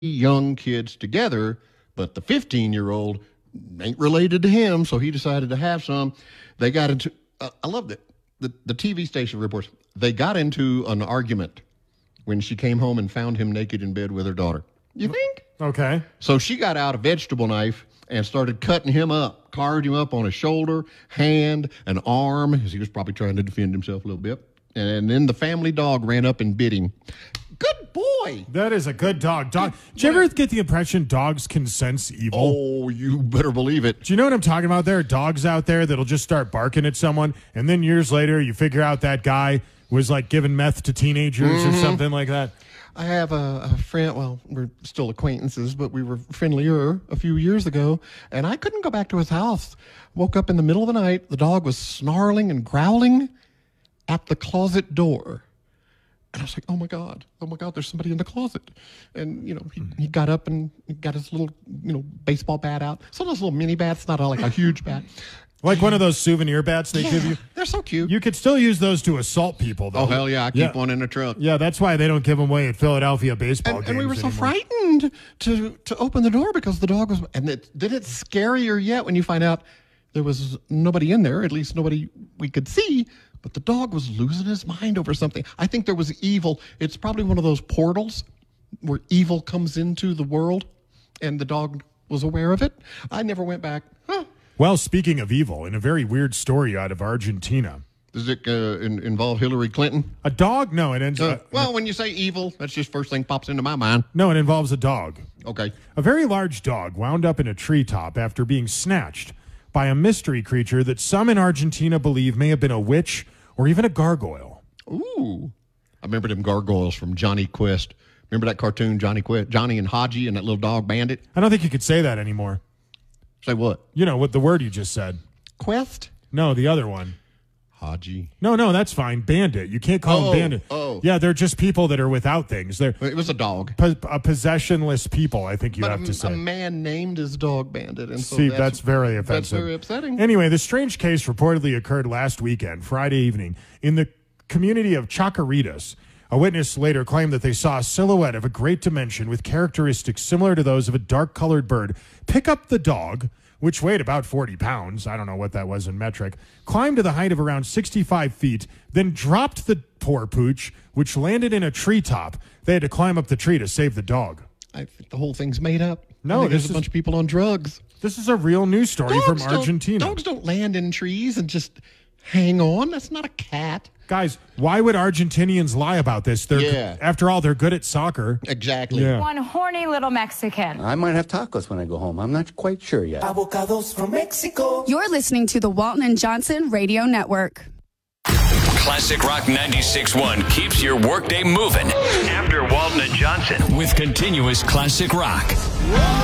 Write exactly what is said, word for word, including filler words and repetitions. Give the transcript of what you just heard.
young kids together, but the fifteen-year-old ain't related to him, so he decided to have some. They got into, uh, I loved it, the, the T V station reports, they got into an argument when she came home and found him naked in bed with her daughter. You think? Okay. So she got out a vegetable knife and started cutting him up, carved him up on his shoulder, hand, an arm, as he was probably trying to defend himself a little bit. And then the family dog ran up and bit him. Good boy. That is a good dog. Dog. Did you ever get the impression dogs can sense evil? Oh, you better believe it. Do you know what I'm talking about? There are dogs out there that'll just start barking at someone, and then years later you figure out that guy was like giving meth to teenagers mm-hmm. or something like that. I have a, a friend, well, we're still acquaintances, but we were friendlier a few years ago, and I couldn't go back to his house. Woke up in the middle of the night, the dog was snarling and growling at the closet door. And I was like, oh, my God, oh, my God, there's somebody in the closet. And, you know, he, he got up and he got his little, you know, baseball bat out. Some of those little mini bats, not like a huge bat. Like one of those souvenir bats they yeah, give you? They're so cute. You could still use those to assault people, though. Oh, hell yeah. I keep yeah. one in the truck. Yeah, that's why they don't give them away at Philadelphia baseball and, games And we were so anymore. frightened to, to open the door because the dog was... And it, then it's scarier yet when you find out there was nobody in there, at least nobody we could see, but the dog was losing his mind over something. I think there was evil. It's probably one of those portals where evil comes into the world, and the dog was aware of it. I never went back. Huh. Well, speaking of evil, in a very weird story out of Argentina. Does it uh, in, involve Hillary Clinton? A dog? No, it ends. Uh, uh, well, when you say evil, that's just first thing pops into my mind. No, it involves a dog. Okay. A very large dog wound up in a treetop after being snatched by a mystery creature that some in Argentina believe may have been a witch or even a gargoyle. Ooh. I remember them gargoyles from Johnny Quest. Remember that cartoon, Johnny Quest? Johnny and Haji and that little dog Bandit? I don't think you could say that anymore. Say what? You know, what the word you just said. Quest? No, the other one. Haji. No, no, that's fine. Bandit. You can't call oh, them bandit. Oh. Yeah, they're just people that are without things. They're It was a dog. Po- a possessionless people, I think you but have a, to say. A man named his dog Bandit. And so See, that's, that's very offensive. That's very upsetting. Anyway, the strange case reportedly occurred last weekend, Friday evening, in the community of Chacaritas. A witness later claimed that they saw a silhouette of a great dimension with characteristics similar to those of a dark-colored bird pick up the dog, which weighed about forty pounds, I don't know what that was in metric, climbed to the height of around sixty-five feet, then dropped the poor pooch, which landed in a treetop. They had to climb up the tree to save the dog. I think the whole thing's made up. No, I think this there's a is, bunch of people on drugs. This is a real news story dogs from Argentina. Don't, dogs don't land in trees and just hang on. That's not a cat. Guys, why would Argentinians lie about this? They're, yeah. After all, they're good at soccer. Exactly. Yeah. One horny little Mexican. I might have tacos when I go home. I'm not quite sure yet. Avocados from Mexico. You're listening to the Walton and Johnson Radio Network. Classic Rock ninety-six point one keeps your workday moving. After Walton and Johnson with continuous classic rock.